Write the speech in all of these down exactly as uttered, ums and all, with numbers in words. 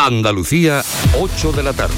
Andalucía, ocho de la tarde.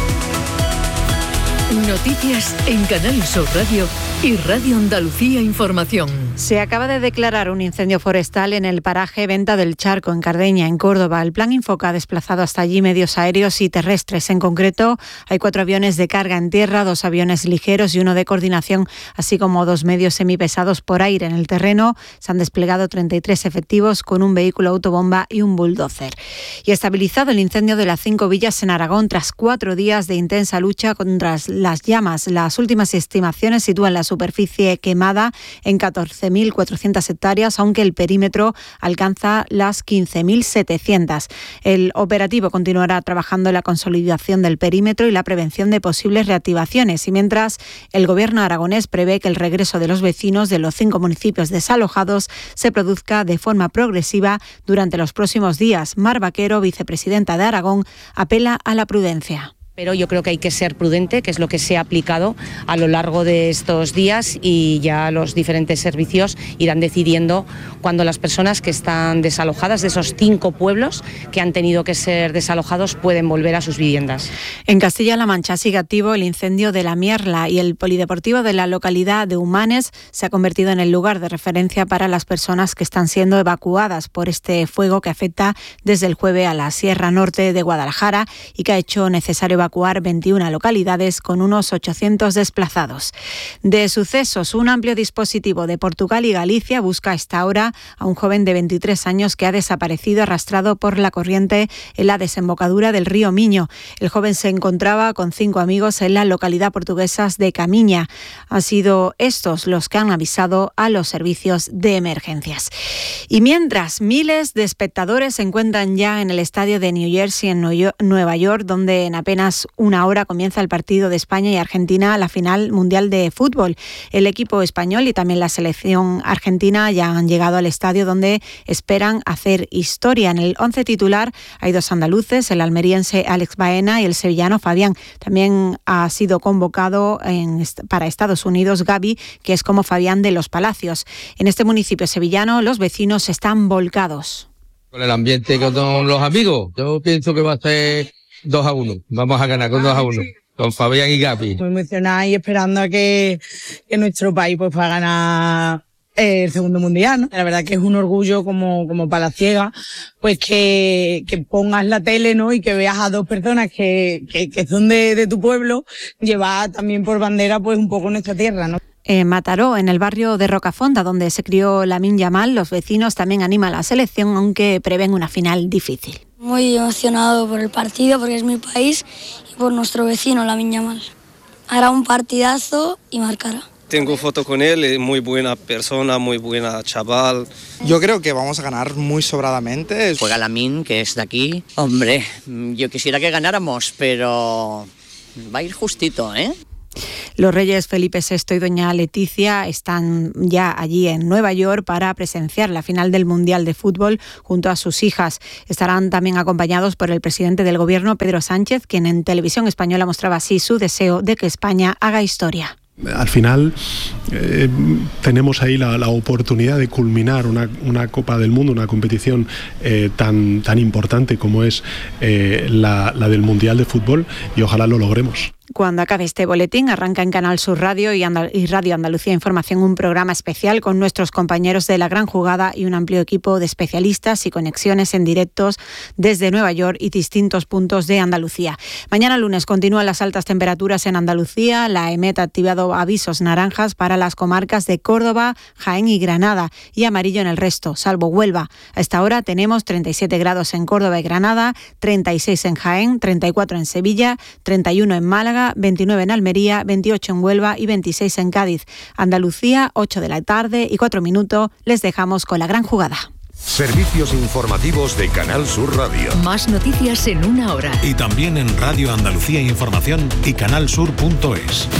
Noticias en Canal Sur Radio y Radio Andalucía Información. Se acaba de declarar un incendio forestal en el paraje Venta del Charco, en Cardeña, en Córdoba. El Plan Infoca ha desplazado hasta allí medios aéreos y terrestres. En concreto, hay cuatro aviones de carga en tierra, dos aviones ligeros y uno de coordinación, así como dos medios semipesados por aire. En el terreno se han desplegado treinta y tres efectivos con un vehículo autobomba y un bulldozer. Y estabilizado el incendio de las cinco villas en Aragón tras cuatro días de intensa lucha contra las llamas. Las últimas estimaciones sitúan la superficie quemada en catorce mil cuatrocientas hectáreas, aunque el perímetro alcanza las quince mil setecientas. El operativo continuará trabajando en la consolidación del perímetro y la prevención de posibles reactivaciones. Y mientras, el gobierno aragonés prevé que el regreso de los vecinos de los cinco municipios desalojados se produzca de forma progresiva durante los próximos días. Mar Vaquero, vicepresidenta de Aragón, apela a la prudencia. Pero yo creo que hay que ser prudente, que es lo que se ha aplicado a lo largo de estos días, y ya los diferentes servicios irán decidiendo cuándo las personas que están desalojadas de esos cinco pueblos que han tenido que ser desalojados pueden volver a sus viviendas. En Castilla-La Mancha sigue activo el incendio de La Mierla y el polideportivo de la localidad de Humanes se ha convertido en el lugar de referencia para las personas que están siendo evacuadas por este fuego que afecta desde el jueves a la Sierra Norte de Guadalajara y que ha hecho necesario evacuar veintiuna localidades con unos ochocientos desplazados. De sucesos, un amplio dispositivo de Portugal y Galicia busca a esta hora a un joven de veintitrés años que ha desaparecido arrastrado por la corriente en la desembocadura del río Miño. El joven se encontraba con cinco amigos en la localidad portuguesa de Camiña. Han sido estos los que han avisado a los servicios de emergencias. Y mientras, miles de espectadores se encuentran ya en el estadio de New Jersey en Nueva York, donde en apenas una hora comienza el partido de España y Argentina, la final mundial de fútbol. El equipo español y también la selección argentina ya han llegado al estadio, donde esperan hacer historia. En el once titular hay dos andaluces, el almeriense Alex Baena y el sevillano Fabián. También ha sido convocado en, para Estados Unidos Gaby, que es como Fabián de los Palacios. En este municipio sevillano los vecinos están volcados. Con el ambiente, con los amigos, yo pienso que va a ser dos a uno, vamos a ganar con dos a uno, con Fabián y Gaby. Muy emocionada y esperando a que, que nuestro país pues pueda ganar el segundo mundial, ¿no? La verdad que es un orgullo como, como palaciega, pues que, que pongas la tele, ¿no? Y que veas a dos personas que, que, que son de, de tu pueblo, llevar también por bandera pues un poco nuestra tierra, ¿no? En Mataró, en el barrio de Rocafonda, donde se crió Lamine Yamal, los vecinos también animan a la selección, aunque prevén una final difícil. Muy emocionado por el partido, porque es mi país, y por nuestro vecino, Lamine Yamal. Hará un partidazo y marcará. Tengo foto con él, es muy buena persona, muy buena chaval. Yo creo que vamos a ganar muy sobradamente. Juega Lamine, que es de aquí. Hombre, yo quisiera que ganáramos, pero va a ir justito, ¿eh? Los reyes Felipe sexto y doña Leticia están ya allí en Nueva York para presenciar la final del Mundial de Fútbol junto a sus hijas. Estarán también acompañados por el presidente del Gobierno, Pedro Sánchez, quien en televisión española mostraba así su deseo de que España haga historia. Al final eh, tenemos ahí la, la oportunidad de culminar una, una Copa del Mundo, una competición eh, tan, tan importante como es eh, la, la del Mundial de Fútbol, y ojalá lo logremos. Cuando acabe este boletín, arranca en Canal Sur Radio y, Andal- y Radio Andalucía Información un programa especial con nuestros compañeros de La Gran Jugada y un amplio equipo de especialistas y conexiones en directos desde Nueva York y distintos puntos de Andalucía. Mañana lunes continúan las altas temperaturas en Andalucía. La EMET ha activado avisos naranjas para las comarcas de Córdoba, Jaén y Granada, y amarillo en el resto, salvo Huelva. A esta hora tenemos treinta y siete grados en Córdoba y Granada, treinta y seis en Jaén, treinta y cuatro en Sevilla, treinta y uno en Málaga, veintinueve en Almería, veintiocho en Huelva y veintiséis en Cádiz. Andalucía, ocho de la tarde y cuatro minutos. Les dejamos con La Gran Jugada. Servicios informativos de Canal Sur Radio. Más noticias en una hora. Y también en Radio Andalucía Información y canalsur punto es.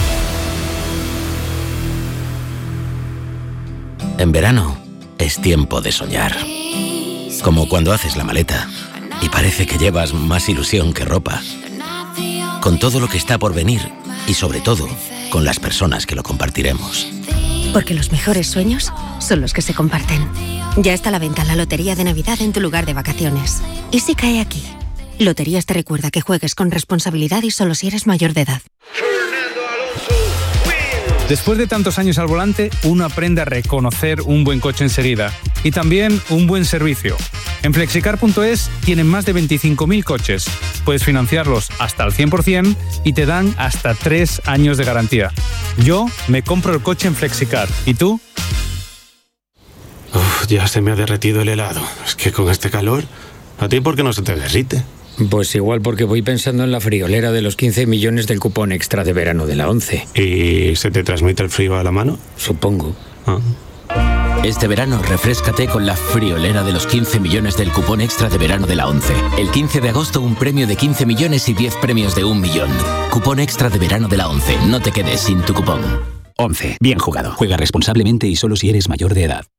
En verano es tiempo de soñar. Como cuando haces la maleta y parece que llevas más ilusión que ropa. Con todo lo que está por venir y sobre todo con las personas que lo compartiremos. Porque los mejores sueños son los que se comparten. Ya está a la venta la lotería de Navidad en tu lugar de vacaciones. ¿Y si cae aquí? Loterías te recuerda que juegues con responsabilidad y solo si eres mayor de edad. Después de tantos años al volante, uno aprende a reconocer un buen coche enseguida y también un buen servicio. En flexicar punto es tienen más de veinticinco mil coches. Puedes financiarlos hasta el cien por ciento y te dan hasta tres años de garantía. Yo me compro el coche en Flexicar. ¿Y tú? Uf, ya se me ha derretido el helado. Es que con este calor, ¿a ti por qué no se te derrite? Pues igual porque voy pensando en la friolera de los quince millones del cupón extra de verano de la ONCE. ¿Y se te transmite el frío a la mano? Supongo. Ah. Este verano refréscate con la friolera de los quince millones del cupón extra de verano de la ONCE. El quince de agosto un premio de quince millones y diez premios de un millón. Cupón extra de verano de la ONCE. No te quedes sin tu cupón. ONCE. Bien jugado. Juega responsablemente y solo si eres mayor de edad.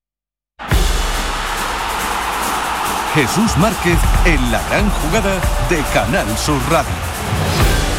Jesús Márquez en la gran jugada de Canal Sur Radio.